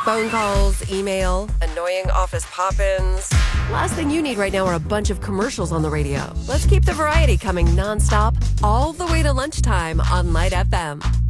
Phone calls, email, annoying office pop-ins. Last thing you need right now are a bunch of commercials on the radio. Let's keep the variety coming nonstop all the way to lunchtime on Light FM.